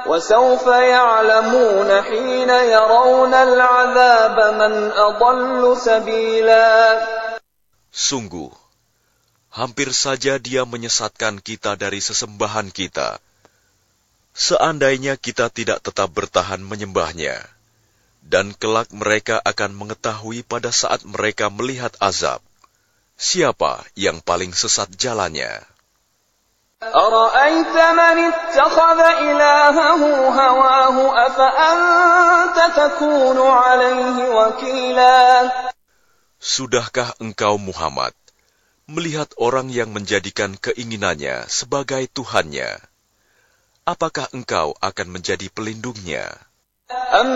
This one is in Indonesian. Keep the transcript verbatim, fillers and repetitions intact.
وَسَوْفَ يَعْلَمُونَ حِينَ يَرَوْنَ الْعَذَابَ مَنْ أَضَلُّ سَبِيلًا. Sungguh, hampir saja Dia menyesatkan kita dari sesembahan kita. Seandainya kita tidak tetap bertahan menyembahnya, dan kelak mereka akan mengetahui pada saat mereka melihat azab, siapa yang paling sesat jalannya. أَرَأَيْتَ مَنِ اتَّخَذَ إِلَٰهَهُ هَوَاهُ أَفَأَنتَ تَكُونُ عَلَيْهِ وَكِيلًا. Sudahkah engkau Muhammad melihat orang yang menjadikan keinginannya sebagai Tuhannya? Apakah engkau akan menjadi pelindungnya? أَمْ